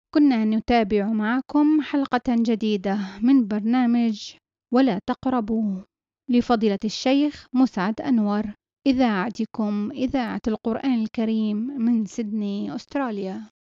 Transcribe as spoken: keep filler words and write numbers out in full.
كنا نتابع معكم حلقة جديدة من برنامج ولا تقربوه لفضيلة الشيخ مسعد أنور، إذاعتكم إذاعة القرآن الكريم من سيدني أستراليا.